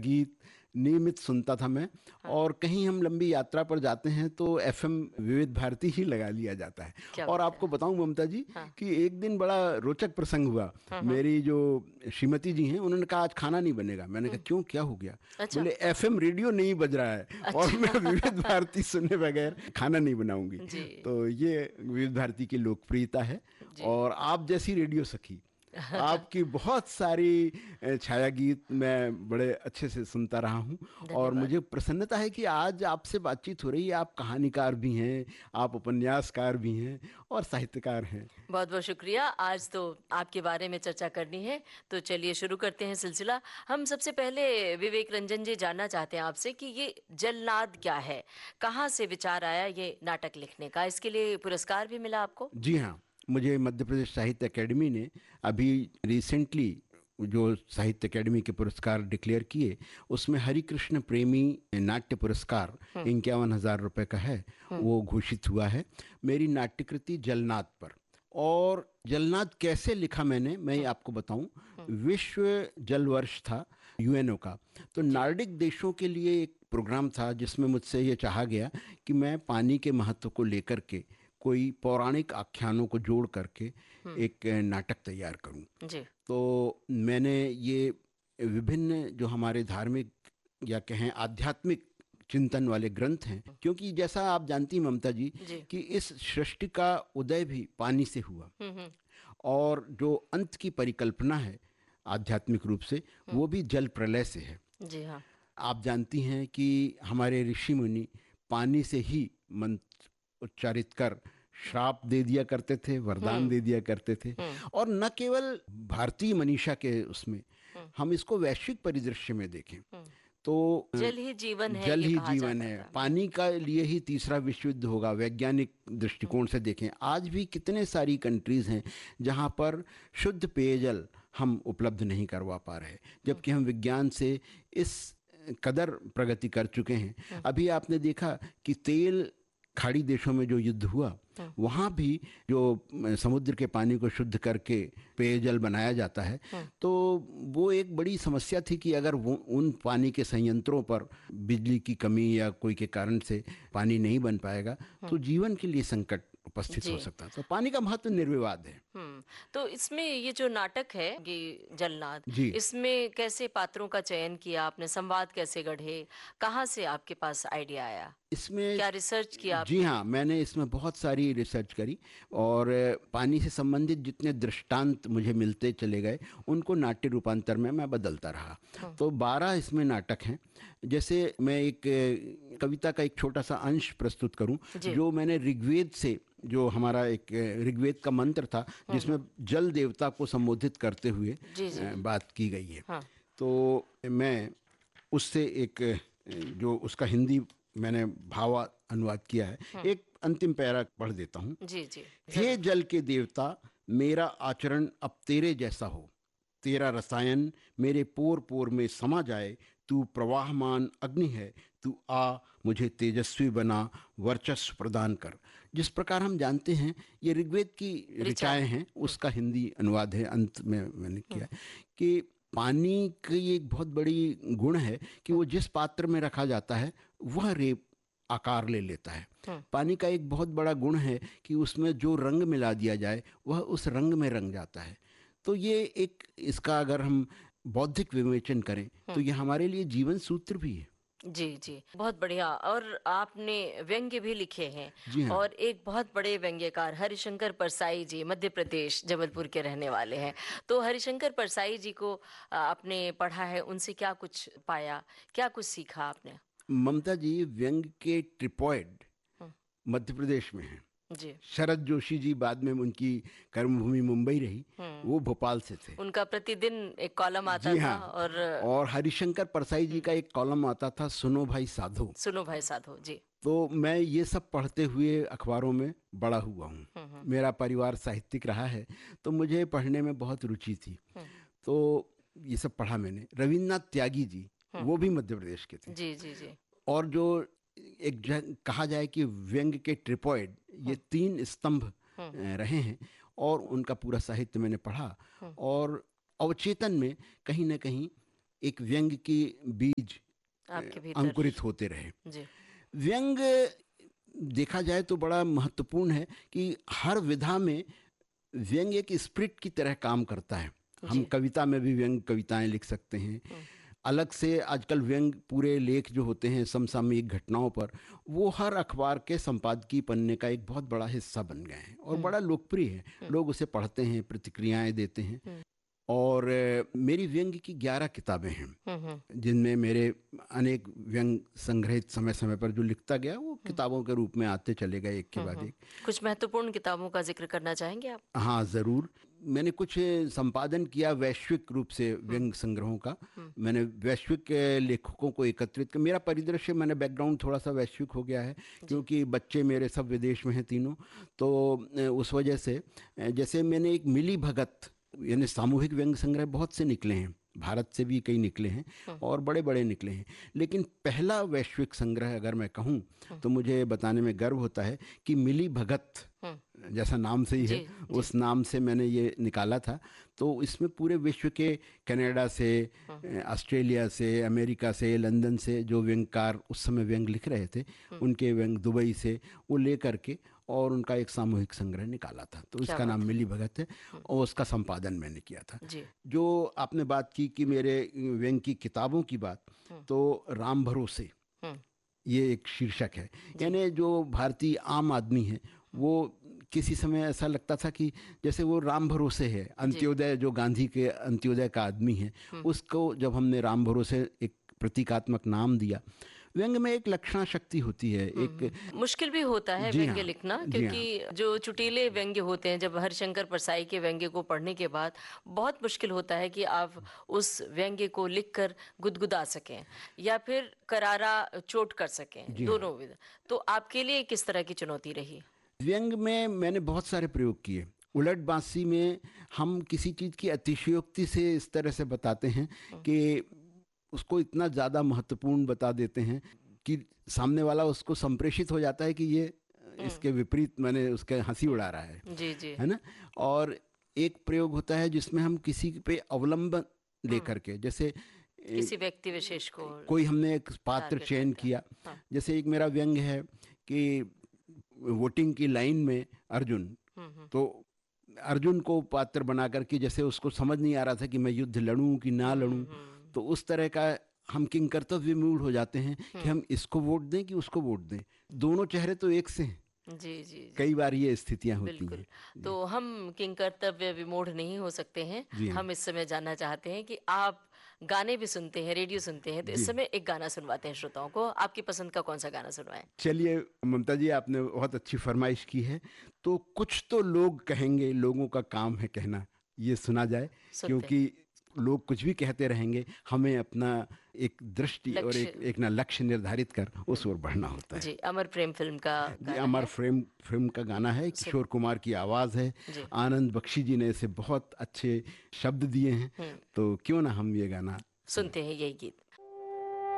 गीत नियमित सुनता था मैं। हाँ। और कहीं हम लंबी यात्रा पर जाते हैं तो एफएम विविध भारती ही लगा लिया जाता है। क्या और बात आपको है। बताऊं ममता जी हाँ। कि एक दिन बड़ा रोचक प्रसंग हुआ। हाँ। मेरी जो श्रीमती जी हैं उन्होंने कहा आज खाना नहीं बनेगा। मैंने कहा क्यों, क्या हो गया? अच्छा। बोले एफएम रेडियो नहीं बज रहा है और मैं अच्छा। विविध भारती सुनने बगैर खाना नहीं बनाऊंगी। जी। तो ये विविध भारती की लोकप्रियता है। जी। और आप जैसी रेडियो सखी, आपकी बहुत सारी छाया गीत मैं बड़े अच्छे से सुनता रहा हूँ। और धन्यवाद। मुझे प्रसन्नता है कि आज आपसे बातचीत हो रही है। आप कहानीकार भी हैं, आप उपन्यासकार भी हैं और साहित्यकार हैं। बहुत बहुत शुक्रिया। आज तो आपके बारे में चर्चा करनी है, तो चलिए शुरू करते हैं सिलसिला। हम सबसे पहले विवेक रंजन जी जानना चाहते हैं आपसे कि ये जलनाद क्या है, कहाँ से विचार आया ये नाटक लिखने का? इसके लिए पुरस्कार भी मिला आपको? जी हाँ, मुझे मध्य प्रदेश साहित्य अकेडमी ने अभी रिसेंटली जो साहित्य अकेडमी के पुरस्कार डिक्लेयर किए, उसमें हरिकृष्ण प्रेमी नाट्य पुरस्कार 51,000 रुपये का है, वो घोषित हुआ है मेरी नाट्यकृति जलनाद पर। और जलनाद कैसे लिखा मैंने, मैं आपको बताऊं। विश्व जल वर्ष था यूएनओ का, तो नार्डिक देशों के लिए एक प्रोग्राम था जिसमें मुझसे ये चाहा गया कि मैं पानी के महत्व को लेकर के कोई पौराणिक आख्यानों को जोड़ करके एक नाटक तैयार करूं। जी। तो मैंने ये विभिन्न जो हमारे धार्मिक या कहें आध्यात्मिक चिंतन वाले ग्रंथ हैं, क्योंकि जैसा आप जानती हैं ममता जी जी। कि इस सृष्टि का उदय भी पानी से हुआ हम्म। और जो अंत की परिकल्पना है आध्यात्मिक रूप से, वो भी जल प्रलय से है। जी हाँ। आप जानती हैं कि हमारे ऋषि मुनि पानी से ही मंत्र उच्चारित कर श्राप दे दिया करते थे, वरदान दे दिया करते थे। और न केवल भारतीय मनीषा के उसमें, हम इसको वैश्विक परिदृश्य में देखें तो जल ही जीवन है, जल ये ही कहा जीवन जाता है। था। पानी का लिए ही तीसरा विश्व युद्ध होगा। वैज्ञानिक दृष्टिकोण से देखें, आज भी कितने सारी कंट्रीज हैं जहां पर शुद्ध पेयजल हम उपलब्ध नहीं करवा पा रहे, जबकि हम विज्ञान से इस कदर प्रगति कर चुके हैं। अभी आपने देखा कि तेल खाड़ी देशों में जो युद्ध हुआ, वहाँ भी जो समुद्र के पानी को शुद्ध करके पेयजल बनाया जाता है, तो वो एक बड़ी समस्या थी कि अगर वो उन पानी के संयंत्रों पर बिजली की कमी या कोई के कारण से पानी नहीं बन पाएगा तो जीवन के लिए संकट उपस्थित हो जी। सकता। तो पानी का महत्व निर्विवाद है। तो इसमें ये जो नाटक है ये जलनाद, जी, इसमें कैसे पात्रों का चयन किया आपने, संवाद कैसे गढ़े, कहाँ से आपके पास आइडिया आया, इसमें क्या रिसर्च किया जी आपने? हाँ, मैंने इसमें बहुत सारी रिसर्च करी और पानी से संबंधित जितने दृष्टांत मुझे मिलते चले गए उनको नाट्य रूपांतर में मैं बदलता रहा। तो 12 इसमें नाटक हैं। जैसे मैं एक कविता का एक छोटा सा अंश प्रस्तुत करूं जी। जो मैंने ऋग्वेद से, जो हमारा एक ऋग्वेद का मंत्र था जिसमें जल देवता को संबोधित करते हुए जी जी। बात की गई है। हाँ। तो मैं उससे एक जो उसका हिंदी मैंने भाव अनुवाद किया है, एक अंतिम पैरा पढ़ देता हूँ। जी जी। हे जरूर। जल के देवता, मेरा आचरण अब तेरे जैसा हो, तेरा रसायन मेरे पोर पोर में समा जाए। तू प्रवाहमान अग्नि है, तू आ मुझे तेजस्वी बना, वर्चस्व प्रदान कर। जिस प्रकार हम जानते हैं ये ऋग्वेद की ऋचा ऋचाएं है। हैं, उसका हिंदी अनुवाद है, अंत में मैंने किया कि पानी की एक बहुत बड़ी गुण है कि वो जिस पात्र में रखा जाता है वह रेप आकार ले लेता है। पानी का एक बहुत बड़ा गुण है कि उसमें जो रंग मिला दिया जाए वह उस रंग में रंग जाता है। तो ये एक, इसका अगर हम बौद्धिक विवेचन करें तो ये हमारे लिए जीवन सूत्र भी है। जी जी, बहुत बढ़िया। और आपने व्यंग्य भी लिखे हैं, जी हाँ। और एक बहुत बड़े व्यंग्यकार हरिशंकर परसाई जी मध्य प्रदेश जबलपुर के रहने वाले हैं। तो हरिशंकर परसाई जी को आपने पढ़ा है, उनसे क्या कुछ पाया, क्या कुछ सीखा आपने? ममता जी, व्यंग के ट्रिपॉइड हम्म। मध्य प्रदेश में हैं। जी। शरद जोशी जी, बाद में उनकी कर्मभूमि मुंबई रही, वो भोपाल से थे। उनका प्रतिदिन एक कॉलम आता जी था। हाँ। और और हरिशंकर परसाई जी का एक कॉलम आता था, सुनो भाई साधो। सुनो भाई साधो जी। तो मैं ये सब पढ़ते हुए अखबारों में बड़ा हुआ हूँ। मेरा परिवार साहित्यिक रहा है तो मुझे पढ़ने में बहुत रुचि थी। तो ये सब पढ़ा मैंने। रविन्द्रनाथ त्यागी जी, वो भी मध्य प्रदेश के थे। जी जी जी। और जो एक कहा जाए कि व्यंग के ट्रिपॉइड, ये 3 स्तंभ रहे हैं और उनका पूरा साहित्य मैंने पढ़ा। और अवचेतन में कहीं ना कहीं एक व्यंग की बीज आपके भीतर। अंकुरित होते रहे। जी। व्यंग देखा जाए तो बड़ा महत्वपूर्ण है कि हर विधा में व्यंग एक स्प्रिट की तरह काम करता है। हम जी। कविता में भी व्यंग कविताएं लिख सकते हैं। अलग से आजकल व्यंग पूरे लेख जो होते हैं समसामयिक घटनाओं पर, वो हर अखबार के संपादकीय पन्ने का एक बहुत बड़ा हिस्सा बन गए हैं और बड़ा लोकप्रिय है। लोग उसे पढ़ते हैं, प्रतिक्रियाएं देते हैं। और मेरी व्यंग की 11 किताबें हैं, जिनमें मेरे अनेक व्यंग संग्रहित समय समय पर जो लिखता गया वो किताबों के रूप में आते चले गए एक के बाद एक। कुछ महत्वपूर्ण किताबों का जिक्र करना चाहेंगे आप? हाँ ज़रूर। मैंने कुछ संपादन किया वैश्विक रूप से व्यंग संग्रहों का। मैंने वैश्विक लेखकों को एकत्रित कर, मेरा परिदृश्य, मैंने बैकग्राउंड थोड़ा सा वैश्विक हो गया है क्योंकि बच्चे मेरे सब विदेश में हैं तीनों। तो उस वजह से जैसे मैंने एक मिली भगत, यानी सामूहिक व्यंग संग्रह बहुत से निकले हैं, भारत से भी कई निकले हैं और बड़े बड़े निकले हैं, लेकिन पहला वैश्विक संग्रह अगर मैं कहूँ तो मुझे बताने में गर्व होता है कि मिली भगत, जैसा नाम से ही है, उस नाम से मैंने ये निकाला था। तो इसमें पूरे विश्व के, कनाडा से, ऑस्ट्रेलिया से, अमेरिका से, लंदन से जो व्यंगकार उस समय व्यंग लिख रहे थे, उनके व्यंग, दुबई से, वो ले करके और उनका एक सामूहिक संग्रह निकाला था। तो इसका नाम मिली भगत है और उसका संपादन मैंने किया था। जो आपने बात की कि मेरे व्यंग की किताबों की बात, तो राम भरोसे ये एक शीर्षक है। यानी जो भारतीय आम आदमी है वो किसी समय ऐसा लगता था कि जैसे वो राम भरोसे है, अंत्योदय, जो गांधी के अंत्योदय का आदमी है, उसको जब हमने राम भरोसे एक प्रतीकात्मक नाम दिया। व्यंग में एक लक्षणा शक्ति होती है, एक मुश्किल भी होता है व्यंग्य लिखना, क्योंकि जो चुटीले व्यंग्य होते हैं, जब हरिशंकर परसाई के व्यंग्य को पढ़ने के बाद बहुत मुश्किल होता है कि आप उस व्यंग्य को लिखकर गुदगुदा सकें या फिर करारा चोट कर सकें, दोनों विध। तो आपके लिए किस तरह की चुनौती रही? व्यंग में मैंने बहुत सारे प्रयोग किए। उलट बांसी में हम किसी चीज़ की अतिशयोक्ति से इस तरह से बताते हैं कि उसको इतना ज़्यादा महत्वपूर्ण बता देते हैं कि सामने वाला उसको संप्रेषित हो जाता है कि ये इसके विपरीत, मैंने उसके हंसी उड़ा रहा है। जी जी। है ना। और एक प्रयोग होता है जिसमें हम किसी पे अवलंबन लेकर के, जैसे किसी व्यक्ति विशेष को, कोई हमने एक पात्र चयन किया। जैसे एक मेरा व्यंग है कि वोटिंग की लाइन में अर्जुन, तो अर्जुन को पात्र बना करके, जैसे उसको समझ नहीं आ रहा था कि मैं युद्ध लड़ूं कि ना लड़ूं, तो उस तरह का हम किंग कर्तव्य मूड हो जाते हैं कि हम इसको वोट दें कि उसको वोट दें, दोनों चेहरे तो एक से हैं। जी। कई बार ये स्थितियां होती बिल्कुल। हैं। तो हम किंग कर्तव्य विमूढ़ नहीं हो सकते हैं। हम इस समय जानना चाहते हैं कि आप गाने भी सुनते हैं, रेडियो सुनते हैं, तो इस समय एक गाना सुनवाते हैं श्रोताओं को। आपकी पसंद का कौन सा गाना सुनवाएं? चलिए ममता जी, आपने बहुत अच्छी फरमाइश की है, तो कुछ तो लोग कहेंगे, लोगों का काम है कहना, ये सुना जाए। क्योंकि लोग कुछ भी कहते रहेंगे, हमें अपना एक दृष्टि और एक ना लक्ष्य निर्धारित कर उस ओर बढ़ना होता है। जी, अमर प्रेम फिल्म का गाना अमर फिल्म का गाना है, किशोर कुमार की आवाज़ है, आनंद बख्शी जी ने इसे बहुत अच्छे शब्द दिए हैं, तो क्यों ना हम ये गाना सुनते हैं, यही गीत।